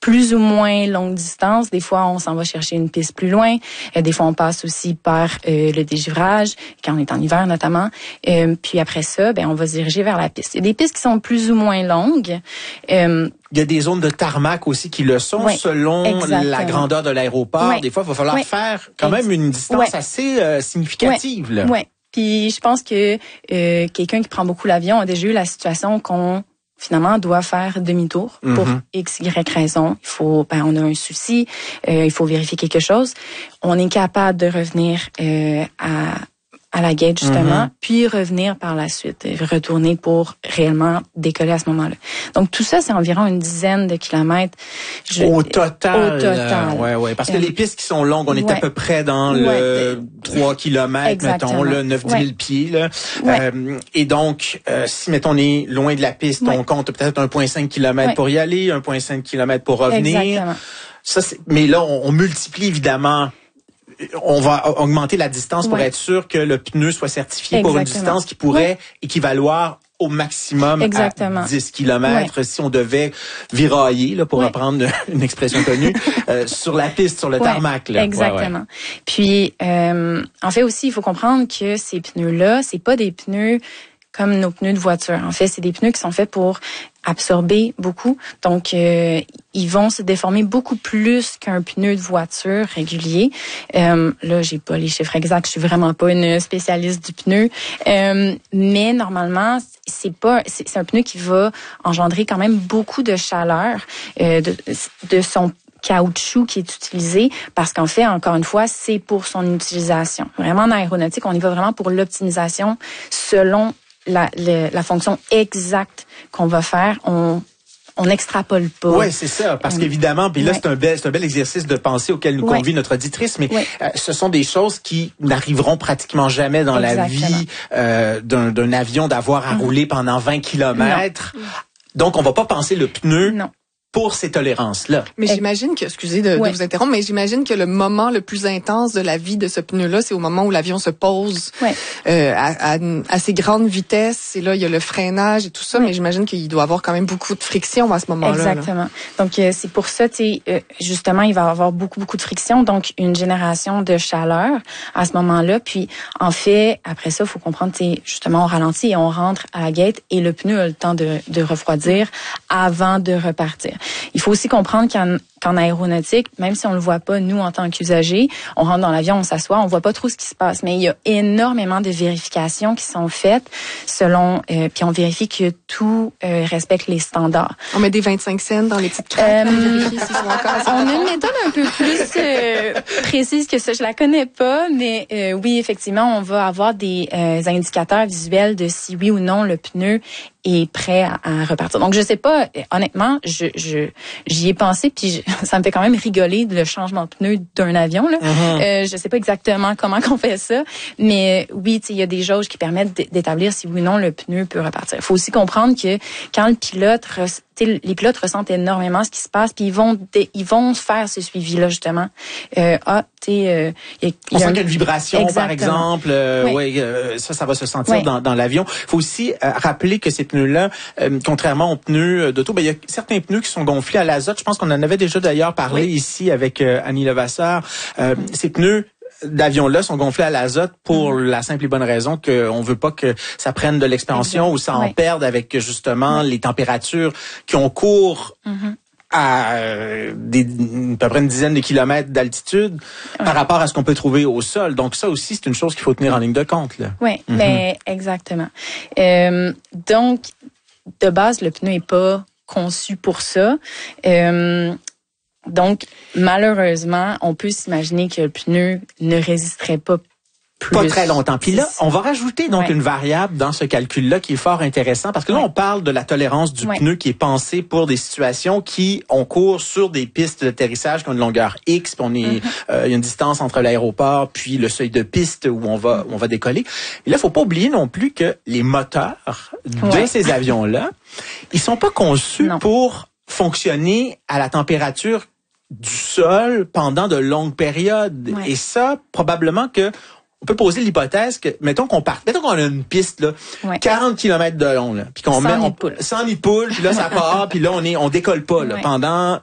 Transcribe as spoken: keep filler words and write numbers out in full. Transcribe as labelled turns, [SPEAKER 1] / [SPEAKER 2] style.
[SPEAKER 1] plus ou moins longue distance. Des fois, on s'en va chercher une piste plus loin. Euh, des fois, on passe aussi par euh, le dégivrage, quand on est en hiver notamment. Euh, puis après ça, ben on va se diriger vers la piste. Il y a des pistes qui sont plus ou moins longues. Euh,
[SPEAKER 2] Il y a des zones de tarmac aussi qui le sont, oui, selon exactement. La grandeur de l'aéroport. Oui. Des fois, il va falloir oui. faire quand même une distance oui. assez euh, significative.
[SPEAKER 1] Oui. oui. Puis je pense que euh, quelqu'un qui prend beaucoup l'avion a déjà eu la situation qu'on finalement doit faire demi-tour pour mm-hmm. X, Y raison. Il faut, ben, on a un souci, euh, il faut vérifier quelque chose. On est capable de revenir euh, à à la gate, justement, mm-hmm. puis revenir par la suite, retourner pour réellement décoller à ce moment-là. Donc, tout ça, c'est environ une dizaine de kilomètres.
[SPEAKER 2] Je, au total.
[SPEAKER 1] Au total.
[SPEAKER 2] Euh, ouais, ouais. Parce que euh, les pistes qui sont longues, on est ouais. à peu près dans ouais. le trois kilomètres, exactement. Mettons, le neuf dix mille ouais. pieds, là. Ouais. Euh, et donc, euh, si, mettons, on est loin de la piste, ouais. on compte peut-être un virgule cinq kilomètres ouais. pour y aller, un virgule cinq kilomètres pour revenir.
[SPEAKER 1] Exactement.
[SPEAKER 2] Ça, c'est, mais là, on, on multiplie, évidemment, on va augmenter la distance pour ouais. être sûr que le pneu soit certifié exactement. Pour une distance qui pourrait ouais. équivaloir au maximum exactement. À dix kilomètres ouais. si on devait virailler, là, pour ouais. reprendre une expression connue, euh, sur la piste, sur le ouais. tarmac. Là.
[SPEAKER 1] Exactement.
[SPEAKER 2] Ouais, ouais.
[SPEAKER 1] Puis, euh, en fait aussi, il faut comprendre que ces pneus-là, c'est pas des pneus comme nos pneus de voiture. En fait, c'est des pneus qui sont faits pour absorber beaucoup. Donc, euh, ils vont se déformer beaucoup plus qu'un pneu de voiture régulier. Euh, là, j'ai pas les chiffres exacts. Je suis vraiment pas une spécialiste du pneu. Euh, mais normalement, c'est pas, c'est, c'est un pneu qui va engendrer quand même beaucoup de chaleur euh, de, de son caoutchouc qui est utilisé parce qu'en fait, encore une fois, c'est pour son utilisation. Vraiment, en aéronautique, on y va vraiment pour l'optimisation selon La, la, la fonction exacte qu'on va faire, on on n'extrapole pas.
[SPEAKER 2] Oui, c'est ça, parce qu'évidemment, puis là, ouais. c'est un bel, c'est un bel exercice de pensée auquel nous
[SPEAKER 1] ouais.
[SPEAKER 2] convie notre auditrice, mais
[SPEAKER 1] ouais.
[SPEAKER 2] euh, ce sont des choses qui n'arriveront pratiquement jamais dans Exactement. La vie euh, d'un, d'un avion d'avoir à mmh. rouler pendant vingt kilomètres. Non. Donc, on va pas penser le pneu.
[SPEAKER 1] Non.
[SPEAKER 2] Pour ces tolérances-là.
[SPEAKER 3] Mais j'imagine que, excusez de, ouais. de vous interrompre, mais j'imagine que le moment le plus intense de la vie de ce pneu-là, c'est au moment où l'avion se pose
[SPEAKER 1] ouais.
[SPEAKER 3] euh, à, à assez grande vitesse. Et là, il y a le freinage et tout ça, ouais. mais j'imagine qu'il doit avoir quand même beaucoup de friction à ce moment-là.
[SPEAKER 1] Exactement.
[SPEAKER 3] Là.
[SPEAKER 1] Donc, euh, c'est pour ça, tu sais, euh, justement, il va y avoir beaucoup, beaucoup de friction, donc une génération de chaleur à ce moment-là. Puis, en fait, après ça, il faut comprendre, tu sais, justement, on ralentit et on rentre à la gate et le pneu a le temps de, de refroidir avant de repartir. Il faut aussi comprendre qu'en, qu'en aéronautique, même si on le voit pas, nous, en tant qu'usagers, on rentre dans l'avion, on s'assoit, on voit pas trop ce qui se passe. Mais il y a énormément de vérifications qui sont faites selon, euh, puis on vérifie que tout euh, respecte les standards.
[SPEAKER 3] On met des vingt-cinq cents dans les petites craques. Euh, si
[SPEAKER 1] on a une méthode un peu plus euh, précise que ça. Je la connais pas, mais euh, oui, effectivement, on va avoir des euh, indicateurs visuels de si oui ou non le pneu est prêt à, à repartir. Donc, je sais pas, honnêtement, je, je j'y ai pensé, puis je, ça me fait quand même rigoler le changement de pneu d'un avion. Là. Mm-hmm. Euh, je sais pas exactement comment qu'on fait ça, mais oui, il y a des jauges qui permettent d'établir si oui ou non le pneu peut repartir. Il faut aussi comprendre que quand le pilote, les pilotes ressentent énormément ce qui se passe, puis ils vont ils vont faire ce suivi-là, justement. Euh, ah, tu sais... Euh, y a,
[SPEAKER 2] On
[SPEAKER 1] y a
[SPEAKER 2] sent
[SPEAKER 1] un...
[SPEAKER 2] qu'il y a une vibration,
[SPEAKER 1] Exactement.
[SPEAKER 2] Par exemple. Euh,
[SPEAKER 1] oui.
[SPEAKER 2] ouais, euh, ça, ça va se sentir
[SPEAKER 1] oui.
[SPEAKER 2] dans, dans l'avion. Il faut aussi euh, rappeler que ces pneus-là, euh, contrairement aux pneus d'auto, ben, il y a certains pneus qui sont gonflés à l'azote. Je pense qu'on en avait déjà d'ailleurs parlé oui. ici avec euh, Annie Levasseur. Euh, mm. Ces pneus d'avions-là sont gonflés à l'azote pour mm. la simple et bonne raison qu'on veut pas que ça prenne de l'expansion exact. Ou ça en oui. perde avec justement oui. les températures qui ont cours mm-hmm. à euh, des, à peu près une dizaine de kilomètres d'altitude oui. par rapport à ce qu'on peut trouver au sol. Donc ça aussi, c'est une chose qu'il faut tenir en ligne de compte. Là.
[SPEAKER 1] Oui, mm-hmm. ben, exactement. Euh, donc, de base, le pneu est pas conçu pour ça. Euh, donc, malheureusement, on peut s'imaginer que le pneu ne résisterait pas plus.
[SPEAKER 2] Pas très longtemps. Puis là, on va rajouter donc ouais. une variable dans ce calcul-là qui est fort intéressant parce que là, ouais. on parle de la tolérance du ouais. pneu qui est pensée pour des situations qui ont cours sur des pistes d'atterrissage qui ont une longueur X, puis on est, il mm-hmm. euh, y a une distance entre l'aéroport puis le seuil de piste où on va, où on va décoller. Et là, faut pas oublier non plus que les moteurs ouais. de ces avions-là, ils sont pas conçus non. pour fonctionner à la température du sol pendant de longues périodes. Ouais. Et ça, probablement que on peut poser l'hypothèse que, mettons qu'on parte, mettons qu'on a une piste, là, ouais. quarante kilomètres de long, là, puis qu'on met, on, sans nid de poule, puis là, ça part, puis là, on est, on décolle pas, là, ouais. pendant